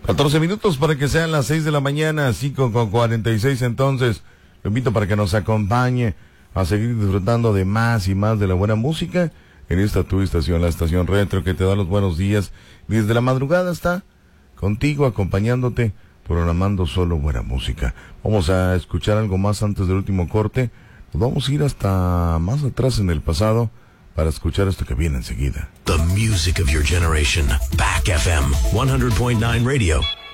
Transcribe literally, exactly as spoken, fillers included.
catorce minutos para que sean las seis de la mañana, cinco con cuarenta y seis entonces. Lo invito para que nos acompañe a seguir disfrutando de más y más de la buena música en esta tu estación, la estación Retro, que te da los buenos días. Desde la madrugada está contigo, acompañándote, programando solo buena música. Vamos a escuchar algo más antes del último corte. Nos vamos a ir hasta más atrás en el pasado para escuchar esto que viene enseguida. The music of your generation. Back F M one hundred point nine Radio.